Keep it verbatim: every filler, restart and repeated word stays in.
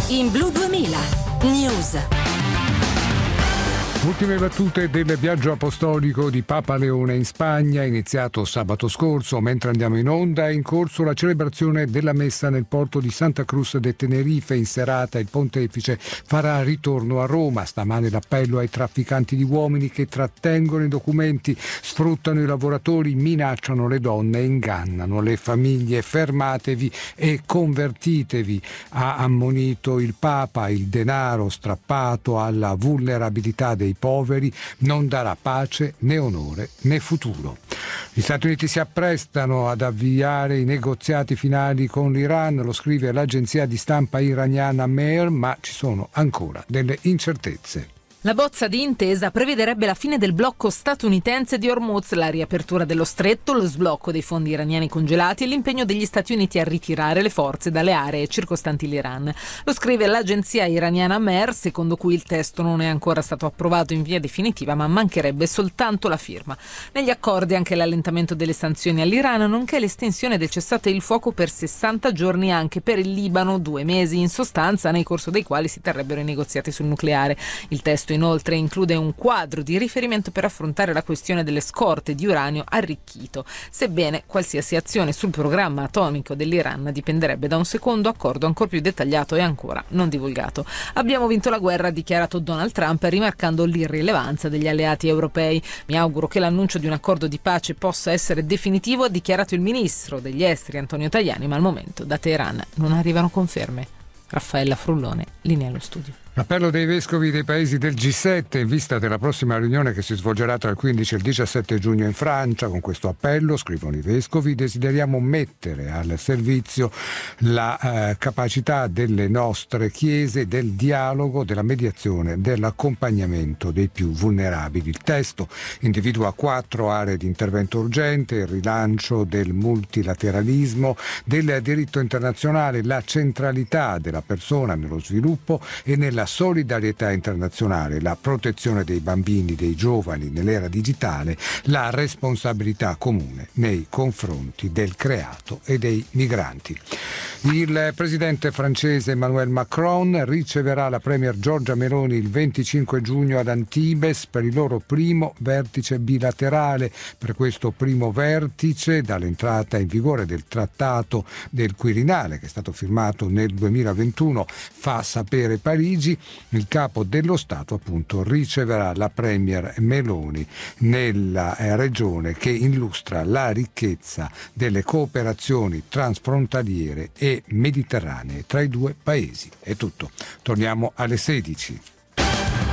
In Blu duemila News. Ultime battute del viaggio apostolico di Papa Leone in Spagna, iniziato sabato scorso. Mentre andiamo in onda è in corso la celebrazione della messa nel porto di Santa Cruz de Tenerife. In serata il pontefice farà ritorno a Roma. Stamane l'appello ai trafficanti di uomini che trattengono i documenti, sfruttano i lavoratori, minacciano le donne e ingannano le famiglie. Fermatevi e convertitevi, ha ammonito il Papa. Il denaro strappato alla vulnerabilità dei poveri non darà pace né onore né futuro. Gli Stati Uniti si apprestano ad avviare i negoziati finali con l'Iran, lo scrive l'agenzia di stampa iraniana Mehr, ma ci sono ancora delle incertezze. La bozza di intesa prevederebbe la fine del blocco statunitense di Hormuz, la riapertura dello stretto, lo sblocco dei fondi iraniani congelati e l'impegno degli Stati Uniti a ritirare le forze dalle aree circostanti l'Iran. Lo scrive l'agenzia iraniana Mehr, secondo cui il testo non è ancora stato approvato in via definitiva, ma mancherebbe soltanto la firma. Negli accordi anche l'allentamento delle sanzioni all'Iran, nonché l'estensione del cessate il fuoco per sessanta giorni anche per il Libano, due mesi in sostanza, nel corso dei quali si terrebbero i negoziati sul nucleare. Il testo inoltre include un quadro di riferimento per affrontare la questione delle scorte di uranio arricchito, sebbene qualsiasi azione sul programma atomico dell'Iran dipenderebbe da un secondo accordo ancora più dettagliato e ancora non divulgato. Abbiamo vinto la guerra, ha dichiarato Donald Trump, rimarcando l'irrilevanza degli alleati europei. Mi auguro che l'annuncio di un accordo di pace possa essere definitivo, ha dichiarato il ministro degli esteri Antonio Tajani, ma al momento da Teheran non arrivano conferme. Raffaella Frullone, linea allo studio. L'appello dei vescovi dei paesi del G sette in vista della prossima riunione che si svolgerà tra il quindici e il diciassette giugno in Francia. Con questo appello, scrivono i vescovi, desideriamo mettere al servizio la eh, capacità delle nostre chiese del dialogo, della mediazione, dell'accompagnamento dei più vulnerabili. Il testo individua quattro aree di intervento urgente: il rilancio del multilateralismo, del diritto internazionale, la centralità della persona nello sviluppo e nella solidarietà internazionale, la protezione dei bambini, dei giovani nell'era digitale, la responsabilità comune nei confronti del creato e dei migranti. Il presidente francese Emmanuel Macron riceverà la premier Giorgia Meloni il venticinque giugno ad Antibes per il loro primo vertice bilaterale. Per questo primo vertice, dall'entrata in vigore del trattato del Quirinale, che è stato firmato nel duemilaventuno, fa sapere Parigi, il capo dello Stato appunto riceverà la premier Meloni nella eh, regione che illustra la ricchezza delle cooperazioni transfrontaliere e mediterranee tra i due paesi. È tutto. Torniamo alle sedici.